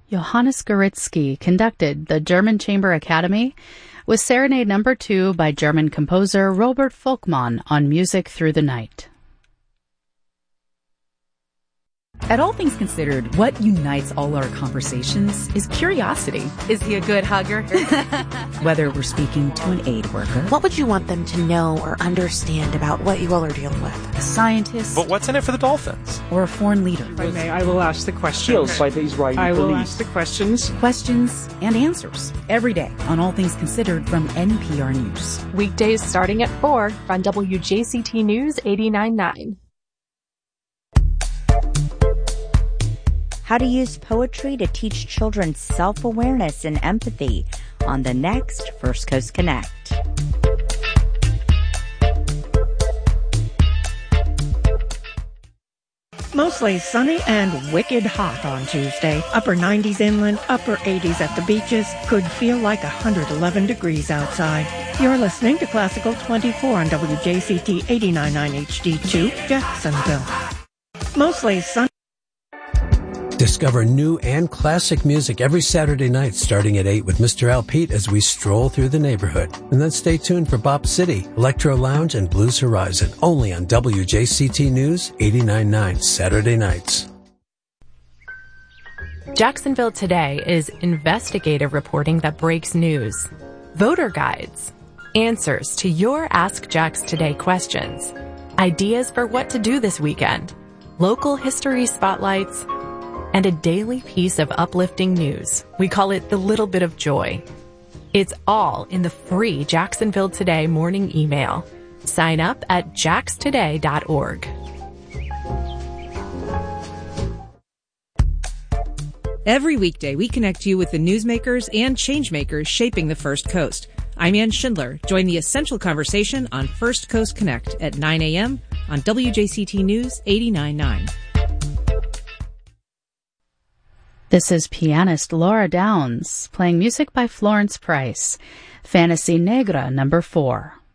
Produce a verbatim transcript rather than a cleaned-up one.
Johannes Gorizky conducted the German Chamber Academy with Serenade Number Two by German composer Robert Volkmann on Music Through the Night. At All Things Considered, what unites all our conversations is curiosity. Is he a good hugger? Whether we're speaking to an aid worker, what would you want them to know or understand about what you all are dealing with? A scientist, but what's in it for the Dolphins? Or a foreign leader. If I may, I will ask the questions. Killed by the Israeli I will police. ask the questions. Questions and answers every day on All Things Considered from N P R News. Weekdays starting at four on W J C T News eighty-nine point nine. How to use poetry to teach children self-awareness and empathy on the next First Coast Connect. Mostly sunny and wicked hot on Tuesday. Upper nineties inland, upper eighties at the beaches. Could feel like one hundred eleven degrees outside. You're listening to Classical twenty-four on W J C T eighty-nine point nine H D two, Jacksonville. Mostly sunny. Discover new and classic music every Saturday night starting at eight with Mister Al Pete as we stroll through the neighborhood. And then stay tuned for Bop City, Electro Lounge, and Blues Horizon, only on W J C T News eighty-nine point nine Saturday nights. Jacksonville Today is investigative reporting that breaks news. Voter guides, answers to your Ask Jax Today questions, ideas for what to do this weekend, local history spotlights, and a daily piece of uplifting news. We call it the little bit of joy. It's all in the free Jacksonville Today morning email. Sign up at jax today dot org. Every weekday, we connect you with the newsmakers and changemakers shaping the First Coast. I'm Ann Schindler. Join the essential conversation on First Coast Connect at nine a.m. on W J C T News eighty-nine point nine. This is pianist Laura Downs playing music by Florence Price, Fantasy Negra number four.